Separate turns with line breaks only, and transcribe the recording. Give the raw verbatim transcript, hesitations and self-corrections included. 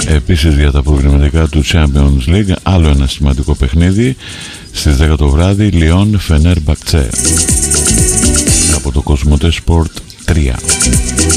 Επίσης για τα προβληματικά του Champions League, άλλο ένα σημαντικό παιχνίδι στις δέκα το βράδυ, Λιόν Φενέρμπαχτσε από το Κοσμοτέ Sport τρία.